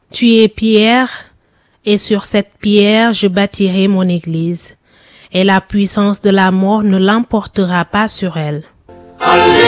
Tu es pierre, et sur cette pierre je bâtirai mon église, et la puissance de la mort ne l'emportera pas sur elle. Alléluia.